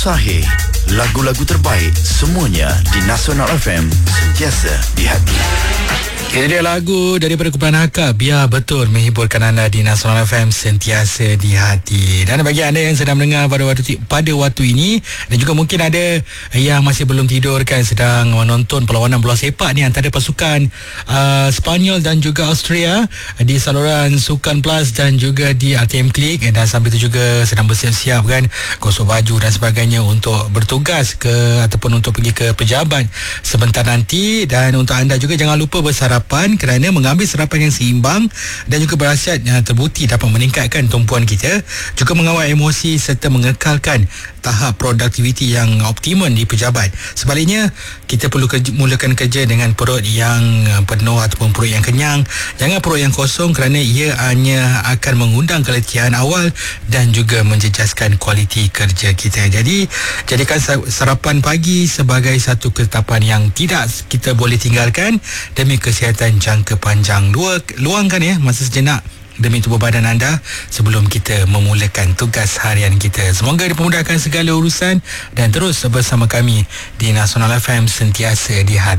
Sahih, lagu-lagu terbaik semuanya di Nasional FM, sentiasa di hati. Ini dia lagu daripada kumpulan Akap. Biar betul menghiburkan anda di Nasional FM, sentiasa di hati. Dan bagi anda yang sedang mendengar pada waktu ini, dan juga mungkin ada yang masih belum tidur kan, sedang menonton perlawanan bola sepak ni antara pasukan Spanyol dan juga Austria di saluran Sukan Plus dan juga di RTM Klik, dan sambil itu juga sedang bersiap-siap kan, gosok baju dan sebagainya untuk bertugas ataupun untuk pergi ke pejabat sebentar nanti. Dan untuk anda juga jangan lupa bersarapan, kerana mengambil sarapan yang seimbang dan juga berkhasiat yang terbukti dapat meningkatkan tumpuan kita, juga mengawal emosi serta mengekalkan tahap produktiviti yang optimum di pejabat. Sebaliknya, kita perlu mulakan kerja dengan perut yang penuh ataupun perut yang kenyang. Jangan perut yang kosong, kerana ia hanya akan mengundang keletihan awal dan juga menjejaskan kualiti kerja kita. Jadi, jadikan sarapan pagi sebagai satu ketetapan yang tidak kita boleh tinggalkan demi kesihatan jangka panjang. Luangkan masa sejenak demi tubuh badan anda sebelum kita memulakan tugas harian kita. Semoga dipermudahkan segala urusan dan terus bersama kami di Nasional FM, sentiasa di hati.